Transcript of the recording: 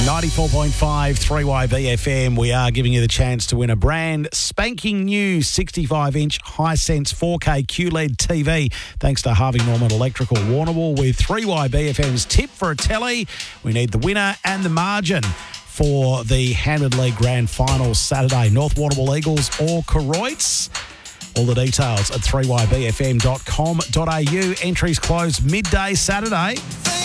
94.5 3YB FM. We are giving you the chance to win a brand spanking new 65-inch Hisense 4K QLED TV thanks to Harvey Norman Electrical. Warrnambool with 3YB FM's tip for a telly. We need the winner and the margin for the Hammond League Grand Final Saturday. North Warrnambool Eagles or Koroits. All the details at 3ybfm.com.au. Entries close midday Saturday.